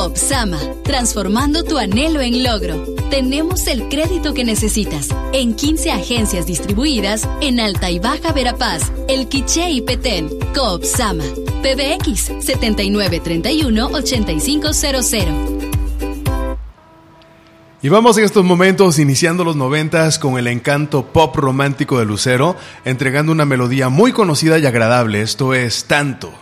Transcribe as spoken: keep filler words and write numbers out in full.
Coop Sama, transformando tu anhelo en logro. Tenemos el crédito que necesitas en quince agencias distribuidas en Alta y Baja Verapaz, El Quiché y Petén. Coop Sama, P B X setenta y nueve treinta y uno ochenta y cinco cero cero. Y vamos en estos momentos iniciando los noventas con el encanto pop romántico de Lucero, entregando una melodía muy conocida y agradable. Esto es Tanto.